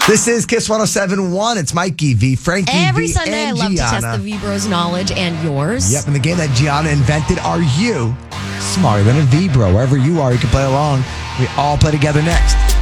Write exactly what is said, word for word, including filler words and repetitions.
This is Kiss one oh seven point one. It's Mikey V, Frankie Every V, Sunday, I and love Gianna. to test the V-Bros knowledge and yours. Yep, and the game that Gianna invented, Are You Smarter Than a V-Bro? Wherever you are, you can play along. We all play together next.